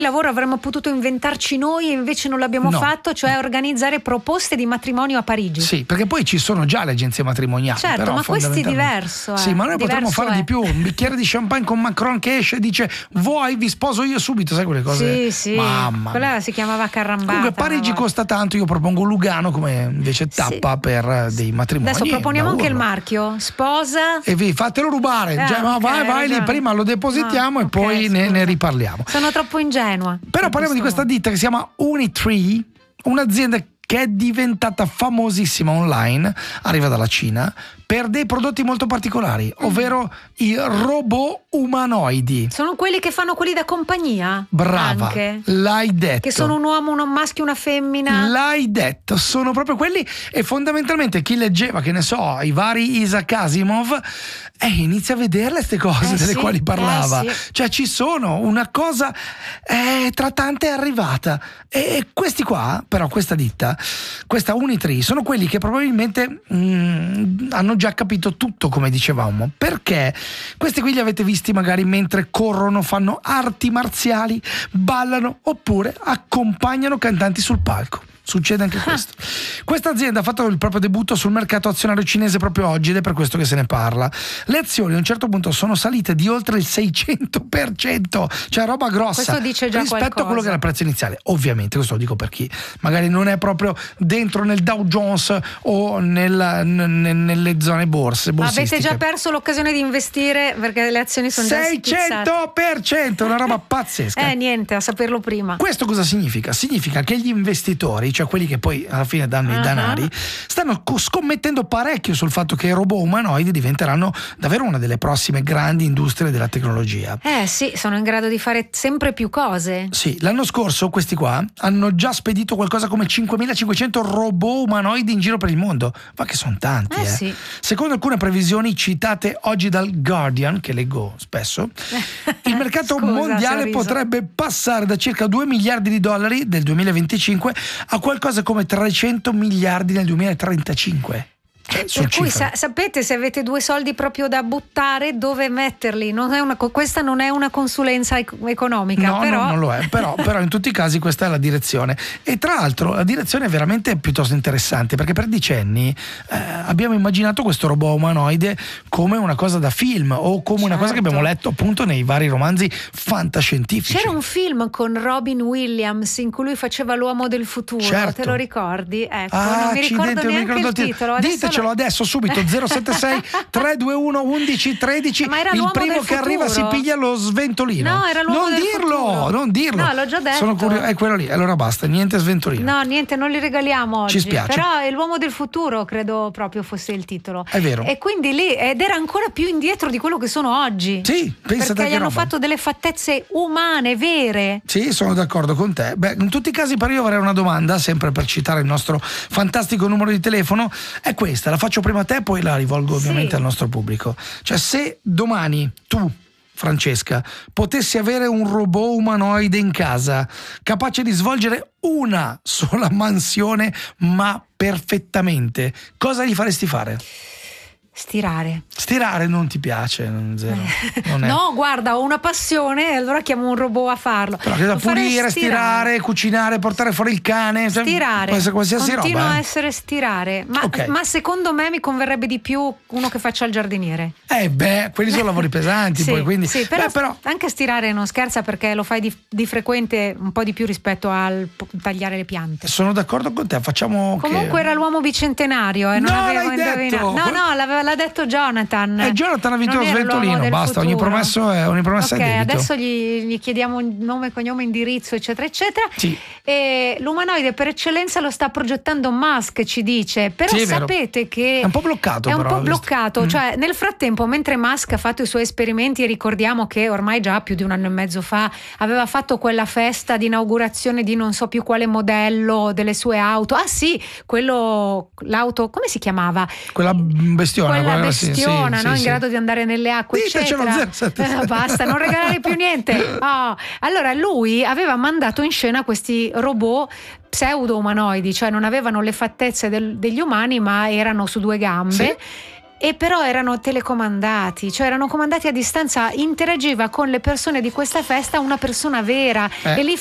lavoro avremmo potuto inventarci noi e invece non l'abbiamo fatto, cioè organizzare proposte di matrimonio a Parigi. Sì, perché poi ci sono già le agenzie matrimoniali. Certo, però ma questo è diverso. Sì, ma noi potremmo fare di più. Un bicchiere di champagne con Macron che esce e dice vuoi, vi sposo io subito, sai quelle cose? Sì, mamma quella mia. si chiamava carrambata. Comunque Parigi costa tanto, io propongo Lugano come invece tappa per dei matrimoni. Adesso proponiamo anche il marchio, sposa. E vi fatelo rubare, vai lì, prima lo depositiamo e poi ne riparliamo. Sono troppo ingenua. Però parliamo di questa ditta che si chiama Unitree, un'azienda che è diventata famosissima online, arriva dalla Cina, per dei prodotti molto particolari, ovvero i robot umanoidi. Sono quelli che fanno quelli da compagnia? Brava, anche. L'hai detto. Che sono un uomo, un maschio, una femmina? L'hai detto, sono proprio quelli, e fondamentalmente chi leggeva, che ne so, i vari Isaac Asimov, inizia a vederle queste cose delle quali parlava. Cioè ci sono, una cosa tra tante è arrivata. E questi qua, però questa ditta, questa Unitree, sono quelli che probabilmente hanno già capito tutto, come dicevamo, perché questi qui li avete visti magari mentre corrono, fanno arti marziali, ballano oppure accompagnano cantanti sul palco. Succede anche questo. Questa azienda ha fatto il proprio debutto sul mercato azionario cinese proprio oggi ed è per questo che se ne parla. Le azioni a un certo punto sono salite di oltre il 600%, cioè roba grossa. Questo dice già rispetto qualcosa. a quello che era il prezzo iniziale. Ovviamente, questo lo dico per chi magari non è proprio dentro nel Dow Jones o nelle zone borsistiche. Avete già perso l'occasione di investire perché le azioni sono già spizzate. 600%, una roba pazzesca. Niente, a saperlo prima. Questo cosa significa? Significa che gli investitori, cioè quelli che poi alla fine danno i danari, stanno scommettendo parecchio sul fatto che i robot umanoidi diventeranno davvero una delle prossime grandi industrie della tecnologia. Sì, sono in grado di fare sempre più cose. Sì, l'anno scorso questi qua hanno già spedito qualcosa come 5.500 robot umanoidi in giro per il mondo. Ma che sono tanti, Sì. Secondo alcune previsioni citate oggi dal Guardian, che leggo spesso, il mercato mondiale potrebbe passare da circa 2 miliardi di dollari del 2025 a qualcosa come 300 miliardi nel 2035. Per cui sapete, se avete 2 soldi proprio da buttare, dove metterli? Questa non è una consulenza economica. No, però... non lo è, però in tutti i casi questa è la direzione. E tra l'altro la direzione è veramente piuttosto interessante, perché per decenni abbiamo immaginato questo robot umanoide come una cosa da film o come una cosa che abbiamo letto appunto nei vari romanzi fantascientifici. C'era un film con Robin Williams in cui lui faceva l'uomo del futuro, te lo ricordi? Ecco, non mi ricordo neanche il titolo. Ditecelo adesso subito 076 321 1113. Ma era il primo che futuro. arriva si piglia lo sventolino. No, era l'uomo del futuro. Non dirlo. No, l'ho già detto. Sono curioso, è quello lì. Allora basta, niente sventolino. No, niente, non li regaliamo oggi. Ci spiace. Però è l'uomo del futuro, credo proprio fosse il titolo. È vero. E quindi lì ed era ancora più indietro di quello che sono oggi. Sì, pensate perché che gli hanno roba. fatto delle fattezze umane, vere. Sì, sono d'accordo con te. Beh, in tutti i casi però io avrei una domanda, sempre per citare il nostro fantastico numero di telefono, è questa, la faccio prima a te, poi la rivolgo ovviamente al nostro pubblico. Cioè, se domani tu, Francesca, potessi avere un robot umanoide in casa capace di svolgere una sola mansione ma perfettamente, cosa gli faresti fare? Stirare non ti piace? Zero. Non è. No, guarda, ho una passione e allora chiamo un robot a farlo. Però che da pulire, stirare, cucinare, portare fuori il cane, stirare, può essere qualsiasi continua roba. a essere stirare, ma secondo me mi converrebbe di più uno che faccia il giardiniere. Quelli sono lavori pesanti, sì, poi quindi. Sì, però anche stirare non scherza, perché lo fai di frequente un po' di più rispetto al tagliare le piante. Sono d'accordo con te, facciamo. Comunque era l'uomo bicentenario, non avevo indovinato. No, l'ha detto Jonathan. Jonathan ha vinto lo sventolino, basta, ogni promessa è debito. Adesso gli chiediamo nome, cognome, indirizzo, eccetera, eccetera. Sì. E l'umanoide per eccellenza lo sta progettando Musk, ci dice. Però sì, sapete che è un po' bloccato. Cioè nel frattempo, mentre Musk ha fatto i suoi esperimenti, e ricordiamo che ormai già più di 1 anno e mezzo fa aveva fatto quella festa di inaugurazione di non so più quale modello delle sue auto. L'auto, come si chiamava? Quella bestiona, bestiona, sì, no? Sì. In grado di andare nelle acque, eccetera. Basta, non regalare più niente. Allora lui aveva mandato in scena questi robot pseudo umanoidi, cioè non avevano le fattezze degli umani, ma erano su 2 gambe. Sì. e però erano telecomandati, cioè erano comandati a distanza, interagiva con le persone di questa festa una persona vera e lì